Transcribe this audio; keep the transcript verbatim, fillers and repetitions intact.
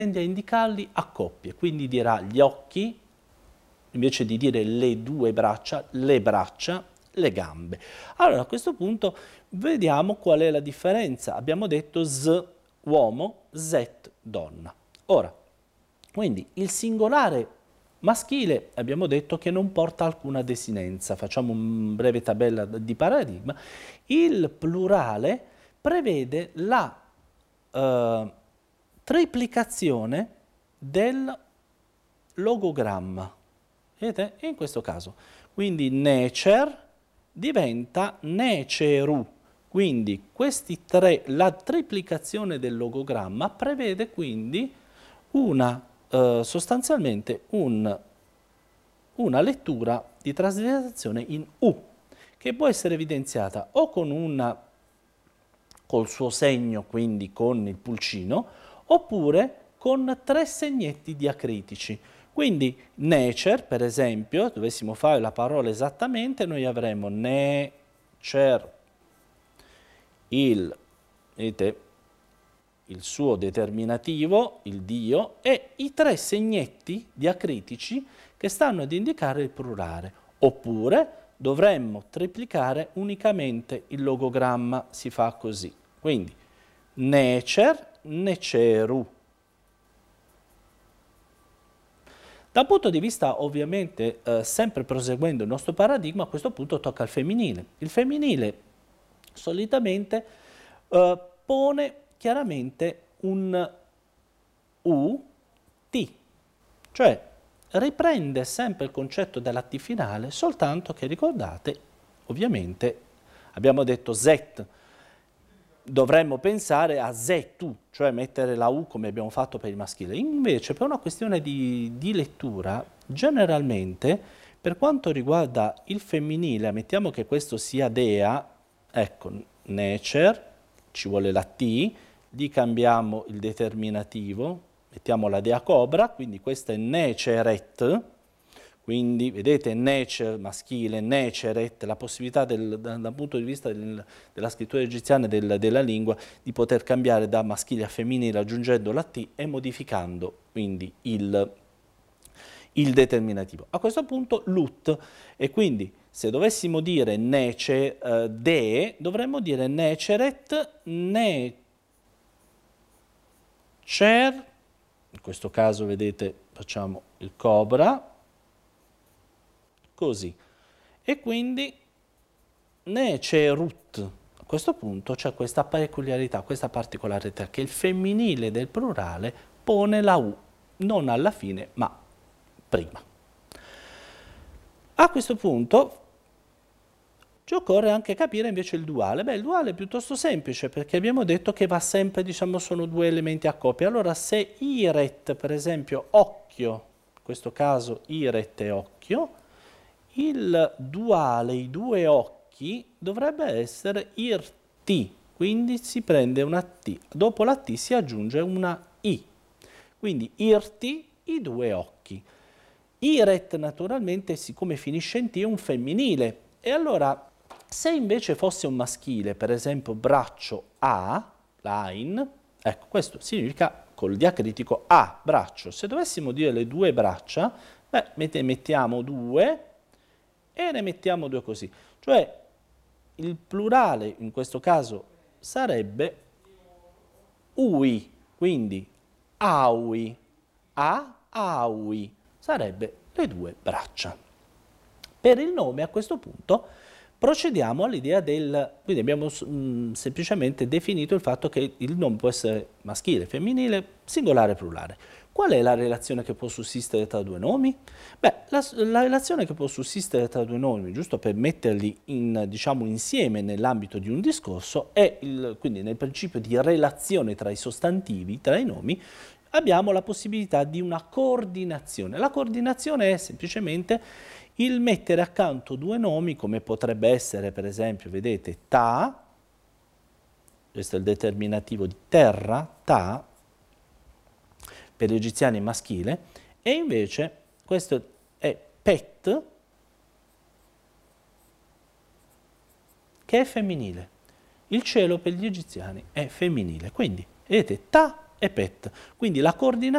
tende a indicarli a coppie, quindi dirà gli occhi, invece di dire le due braccia, le braccia, le gambe. Allora a questo punto vediamo qual è la differenza. Abbiamo detto z uomo, zet donna. Ora, quindi il singolare maschile abbiamo detto che non porta alcuna desinenza. Facciamo una breve tabella di paradigma. Il plurale prevede la eh, triplicazione del logogramma. Vedete? In questo caso, quindi necer diventa neceru. Quindi questi tre, la triplicazione del logogramma prevede quindi una, eh, sostanzialmente un, una lettura di traslittazione in U, che può essere evidenziata o con una, col suo segno, quindi con il pulcino, oppure con tre segnetti diacritici. Quindi necer, per esempio, dovessimo fare la parola esattamente, noi avremo necer, il, vedete, il suo determinativo, il Dio, e i tre segnetti diacritici che stanno ad indicare il plurale. Oppure dovremmo triplicare unicamente il logogramma, si fa così. Quindi necer, neceru. Dal punto di vista, ovviamente, eh, sempre proseguendo il nostro paradigma, a questo punto tocca al femminile. Il femminile solitamente eh, pone chiaramente un U T, cioè riprende sempre il concetto della T finale, soltanto che ricordate, ovviamente, abbiamo detto zet, dovremmo pensare a zetu, cioè mettere la U come abbiamo fatto per il maschile. Invece, per una questione di, di lettura, generalmente, per quanto riguarda il femminile, ammettiamo che questo sia dea, ecco, necer, ci vuole la T, gli cambiamo il determinativo, mettiamo la dea cobra, quindi questa è neceret, quindi vedete necer maschile, neceret, la possibilità del, da, dal punto di vista del, della scrittura egiziana e del, della lingua di poter cambiare da maschile a femminile aggiungendo la T e modificando quindi il, il determinativo. A questo punto lut, e quindi se dovessimo dire nece uh, de, dovremmo dire neceret, necer, in questo caso vedete facciamo il cobra, così, e quindi necerut. A questo punto c'è questa peculiarità, questa particolarità, che il femminile del plurale pone la U, non alla fine, ma prima. A questo punto ci occorre anche capire invece il duale. Beh, il duale è piuttosto semplice, perché abbiamo detto che va sempre, diciamo, sono due elementi a coppia. Allora, se iret, per esempio, occhio, in questo caso iret è occhio, il duale, i due occhi, dovrebbe essere irti, quindi si prende una T, dopo la T si aggiunge una I, quindi irti, i due occhi. Iret naturalmente, siccome finisce in T, è un femminile, e allora se invece fosse un maschile, per esempio braccio A, line, ecco, questo significa col diacritico A, braccio. Se dovessimo dire le due braccia, beh, mettiamo due, e ne mettiamo due così, cioè il plurale in questo caso sarebbe ui, quindi aui, a, aui, sarebbe le due braccia. Per il nome a questo punto procediamo all'idea del, quindi abbiamo mh, semplicemente definito il fatto che il nome può essere maschile, femminile, singolare, plurale. Qual è la relazione che può sussistere tra due nomi? Beh, la, la relazione che può sussistere tra due nomi, giusto per metterli in, diciamo, insieme nell'ambito di un discorso, è il, quindi nel principio di relazione tra i sostantivi, tra i nomi, abbiamo la possibilità di una coordinazione. La coordinazione è semplicemente il mettere accanto due nomi, come potrebbe essere, per esempio, vedete, ta, questo è il determinativo di terra, ta, per gli egiziani è maschile, e invece questo è pet, che è femminile. Il cielo per gli egiziani è femminile. Quindi, vedete, ta e pet. Quindi la coordinazione